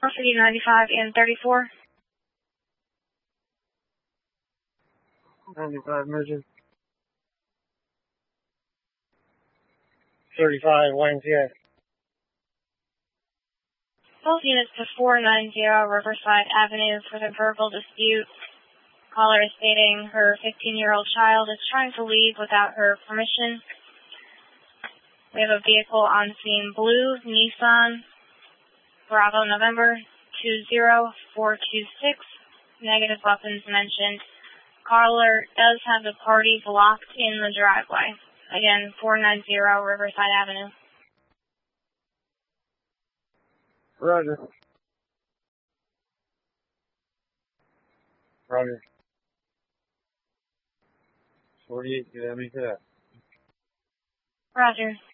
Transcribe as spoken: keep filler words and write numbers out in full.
City ninety-five and thirty-four. ninety-five emergency. thirty-five, Y M C A. Both units to four ninety Riverside Avenue for the verbal dispute. Caller is stating her fifteen-year-old child is trying to leave without her permission. We have a vehicle on scene, blue Nissan Bravo November two zero four two six. Negative weapons mentioned. Caller does have the party blocked in the driveway. Again, four ninety Riverside Avenue. Roger. Roger. forty-eight, get me to that. Roger.